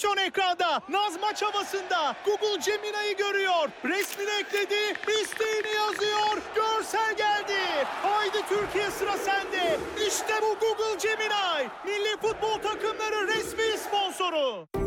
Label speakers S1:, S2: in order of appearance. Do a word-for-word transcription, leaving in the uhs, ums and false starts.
S1: Pozisyon ekranda. Naz maç havasında. Google Gemini'yi görüyor. Resmini ekledi. İsteğini yazıyor. Görsel geldi. Haydi Türkiye, sıra sende. İşte bu Google Gemini. Milli futbol takımları resmi sponsoru.